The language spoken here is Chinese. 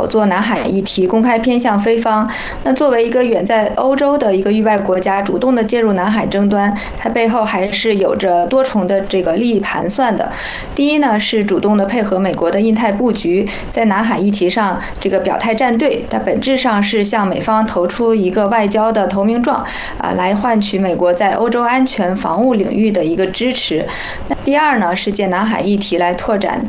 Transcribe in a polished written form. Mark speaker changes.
Speaker 1: 炒作南海议题，公开偏向非方。那作为一个远在欧洲的一个域外国家，主动的介入南海争端，它背后还是有着多重的这个利益盘算的。第一呢，是主动的配合美国的印太布局，在南海议题上这个表态站队，它本质上是向美方投出一个外交的投名状，来换取美国在欧洲安全防务领域的一个支持。那第二呢，是借南海议题来拓展